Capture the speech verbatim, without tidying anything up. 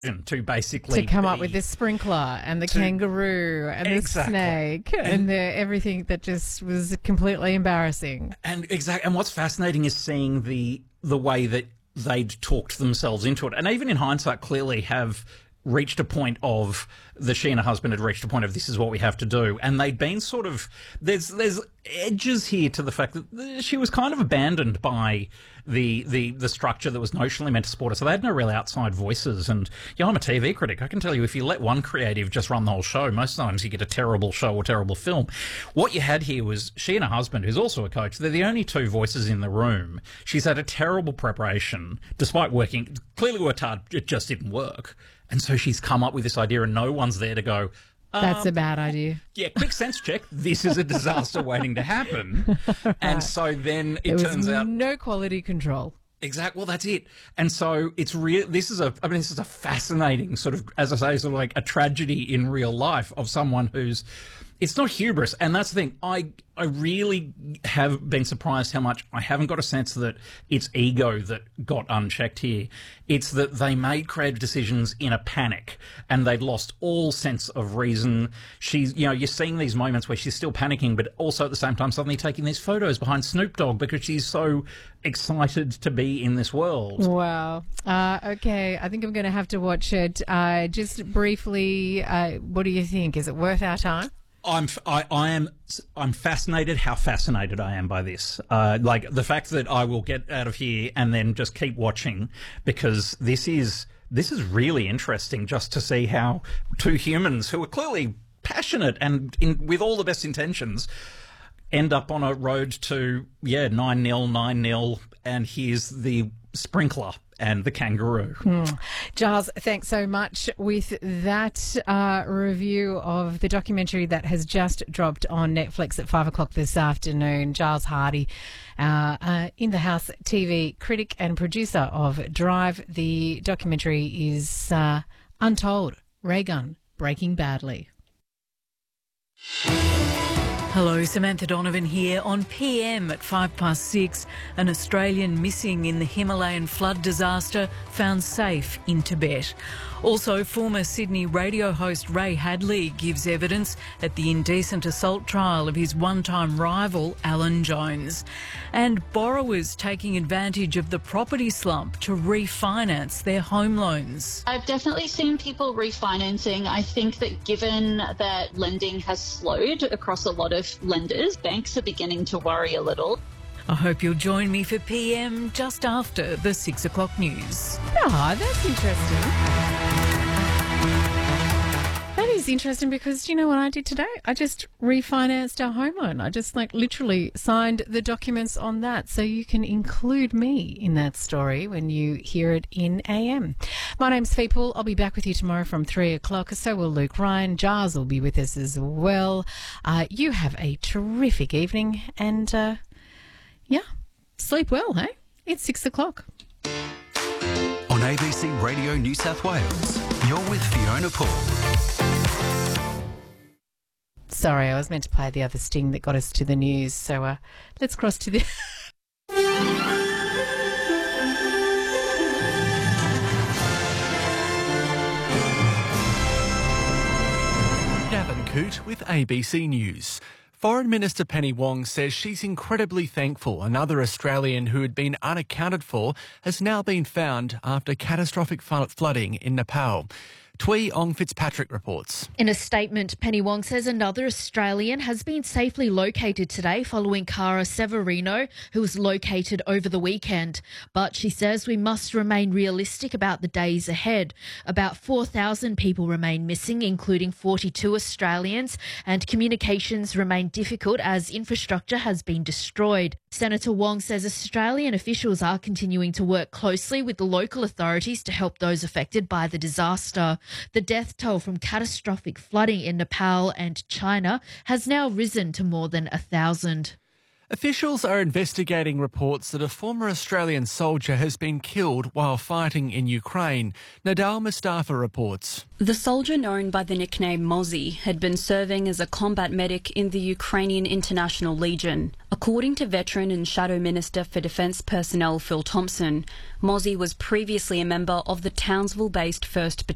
to basically to come be, up with the sprinkler and the to, kangaroo and exactly. the snake and, and the everything that just was completely embarrassing. And exactly, and what's fascinating is seeing the the way that they'd talked themselves into it, and even in hindsight, clearly have reached a point of the she and her husband had reached a point of this is what we have to do, and they'd been sort of there's there's edges here to the fact that she was kind of abandoned by the the the structure that was notionally meant to support her, so they had no real outside voices. And yeah, I'm a T V critic. I can tell you, if you let one creative just run the whole show, most times you get a terrible show or terrible film. What you had here was she and her husband, who's also a coach. They're the only two voices in the room. She's had a terrible preparation, despite working clearly worked hard. It just didn't work. And so she's come up with this idea, and no one's there to go, um, That's a bad idea. Yeah, quick sense check. This is a disaster waiting to happen. Right. And so then it there turns was out no quality control. Exactly. Well, that's it. And so it's real. This is a, I mean, this is a fascinating sort of, as I say, sort of like a tragedy in real life of someone who's, it's not hubris. And that's the thing. I, I really have been surprised how much I haven't got a sense that it's ego that got unchecked here. It's that they made creative decisions in a panic and they'd lost all sense of reason. She's, you know, you're seeing these moments where she's still panicking, but also at the same time suddenly taking these photos behind Snoop Dogg because she's so excited to be in this world. Wow. Uh, okay. I think I'm going to have to watch it. Uh, just briefly, uh, what do you think? Is it worth our time? I'm, I, I am, I'm fascinated how fascinated I am by this. Uh, like the fact that I will get out of here and then just keep watching, because this is, this is really interesting just to see how two humans who are clearly passionate and in, with all the best intentions end up on a road to, yeah, nine nil, nine nil, and here's the sprinkler and the kangaroo. Mm. Giles, thanks so much with that uh, review of the documentary that has just dropped on Netflix at five o'clock this afternoon. Giles Hardy, uh, uh, in the house T V critic and producer of Drive. The documentary is uh, Untold, Raygun, Breaking Badly. Hello, Samantha Donovan here. On P M at five past six, an Australian missing in the Himalayan flood disaster found safe in Tibet. Also, former Sydney radio host Ray Hadley gives evidence at the indecent assault trial of his one-time rival Alan Jones. And borrowers taking advantage of the property slump to refinance their home loans. I've definitely seen people refinancing. I think that given that lending has slowed across a lot of lenders, banks are beginning to worry a little. I hope you'll join me for P M just after the six o'clock news. Ah, oh, that's interesting. That is interesting because, do you know what I did today? I just refinanced our home loan. I just like literally signed the documents on that. So you can include me in that story when you hear it in A M. My name's Fee Poole. I'll be back with you tomorrow from three o'clock. So will Luke Ryan. Giles will be with us as well. Uh, you have a terrific evening and, uh, yeah, sleep well, hey? It's six o'clock. On A B C Radio New South Wales, you're with Fiona Poole. Sorry, I was meant to play the other sting that got us to the news. So uh, let's cross to the... Gavin Coote with A B C News. Foreign Minister Penny Wong says she's incredibly thankful another Australian who had been unaccounted for has now been found after catastrophic flooding in Nepal. Twee Ong Fitzpatrick reports. In a statement, Penny Wong says another Australian has been safely located today following Cara Severino, who was located over the weekend. But she says we must remain realistic about the days ahead. About four thousand people remain missing, including forty-two Australians, and communications remain difficult as infrastructure has been destroyed. Senator Wong says Australian officials are continuing to work closely with the local authorities to help those affected by the disaster. The death toll from catastrophic flooding in Nepal and China has now risen to more than a thousand. Officials are investigating reports that a former Australian soldier has been killed while fighting in Ukraine. Nadal Mustafa reports. The soldier, known by the nickname Mozzie, had been serving as a combat medic in the Ukrainian International Legion. According to veteran and Shadow Minister for Defence Personnel Phil Thompson, Mozzie was previously a member of the Townsville-based first Battalion